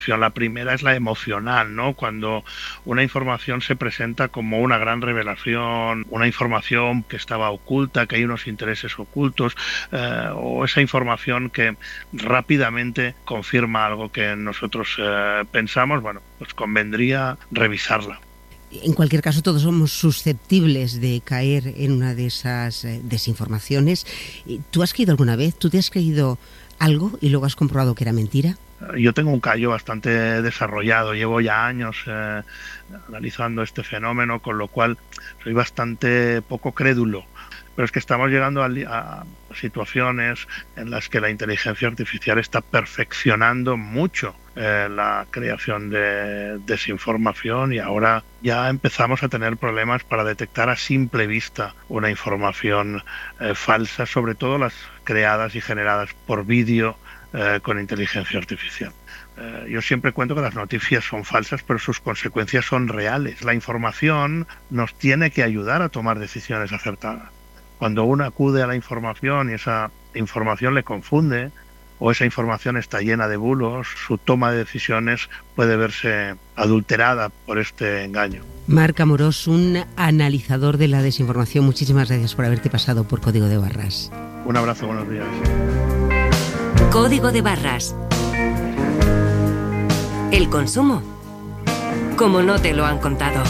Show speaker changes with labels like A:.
A: La primera es la emocional, ¿no? Cuando una información se presenta como una gran revelación, una información que estaba oculta, que hay unos intereses ocultos, o esa información que rápidamente confirma algo que nosotros pensamos, bueno, pues convendría revisarla.
B: En cualquier caso, todos somos susceptibles de caer en una de esas desinformaciones. ¿Tú has creído alguna vez? ¿Tú te has creído algo y luego has comprobado que era mentira?
A: Yo tengo un callo bastante desarrollado, llevo ya años analizando este fenómeno, con lo cual soy bastante poco crédulo. Pero es que estamos llegando a situaciones en las que la inteligencia artificial está perfeccionando mucho la creación de desinformación, y ahora ya empezamos a tener problemas para detectar a simple vista una información falsa, sobre todo las creadas y generadas por vídeo con inteligencia artificial. Yo siempre cuento que las noticias son falsas, pero sus consecuencias son reales. La información nos tiene que ayudar a tomar decisiones acertadas. Cuando uno acude a la información y esa información le confunde, o esa información está llena de bulos, su toma de decisiones puede verse adulterada por este engaño.
B: Marc Amorós, un analizador de la desinformación, muchísimas gracias por haberte pasado por Código de Barras.
A: Un abrazo, buenos días.
C: Código de Barras. El consumo, como no te lo han contado.